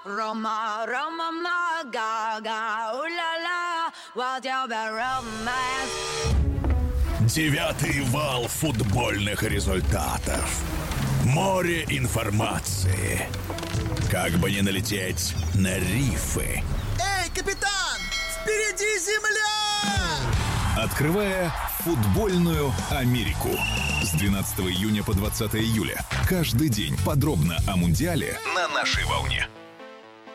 Рома, Рома, га-га, у-ля-ля, what your romance. 9-й вал футбольных результатов. Море информации. Как бы не налететь на рифы. Эй, капитан! Впереди земля! Открывая футбольную Америку. С 12 июня по 20 июля. Каждый день подробно о Мундиале на нашей волне.